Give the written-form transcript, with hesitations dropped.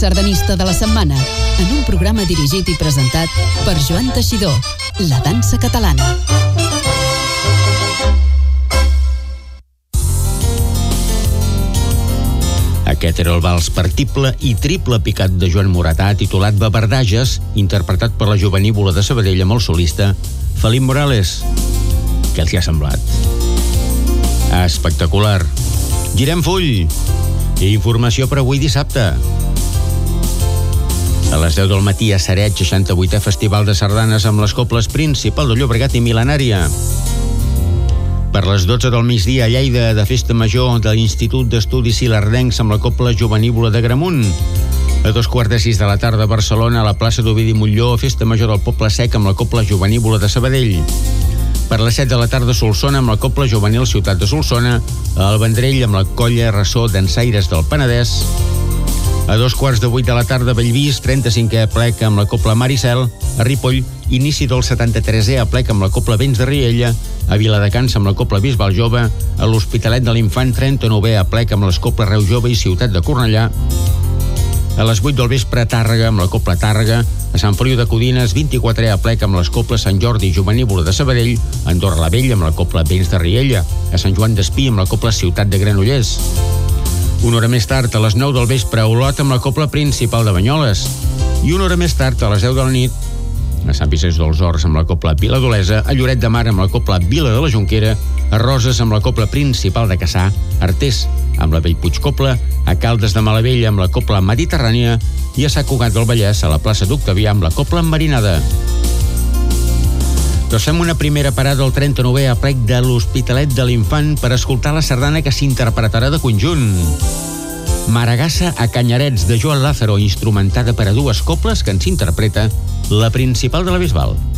Sardanista de la setmana, en un programa dirigit i presentat per Joan Teixidor, La dansa catalana. Aquest era el vals per tible i triple picat de Joan Moratà, titulat Babardages, interpretat per la Jovenívola de Sabadell amb el solista Felip Morales. Què els hi ha semblat? Espectacular. Girem full. Informació per avui dissabte. A les 10 del matí a Saret, 68è Festival de Sardanes amb les Coples Principal de Llobregat i Mil·lenària. Per les 12 del migdia a Lleida, de Festa Major de l'Institut d'Estudis Silardencs amb la Copla Jovenívola de Gramunt. A 2:45 de la tarda a Barcelona, a la plaça d'Ovidi Montllor, Festa Major del Poble Sec amb la Copla Jovenívola de Sabadell. Per les 7 de la tarda a Solsona amb la Copla Juvenil Ciutat de Solsona, a El Vendrell amb la Colla Ressó d'Ensaires del Penedès. A 2:15 de la tarda a Bellvís, 35è aplec amb la Copla Maricel. A Ripoll, inici del 73è aplec amb la Copla Vents de Riella. A Viladecans amb la Copla Bisbal Jove. A l'Hospitalet de l'Infant, 39è aplec amb les Coples Reus Jove i Ciutat de Cornellà. A les 8 del vespre a Tàrrega amb la Copla Tàrrega. A Sant Feliu de Codines, 24è aplec amb les Coples Sant Jordi i Jovenívola de Sabadell. A Andorra la Vella amb la Copla Vents de Riella. A Sant Joan d'Espí amb la Copla Ciutat de Granollers. Una hora més tard, a les 9 del vespre, a Olot amb la Copla Principal de Banyoles. I una hora més tard, a les 10 de la nit, a Sant Vicenç dels Horts amb la Copla Vila d'Olesa, a Lloret de Mar amb la Copla Vila de la Jonquera, a Roses amb la Copla Principal de Cassà, a Artés amb la Bellpuig Copla, a Caldes de Malavella amb la Copla Mediterrània i a Sant Cugat del Vallès, a la plaça d'Octavià amb la Copla Marinada. Doncs fem una primera parada al 39è aplec de l'Hospitalet de l'Infant per escoltar la sardana que s'interpretarà de conjunt. Maragassa a Canyarets, de Joan Lázaro, instrumentada per a dues coples, que ens interpreta la Principal de la Bisbal.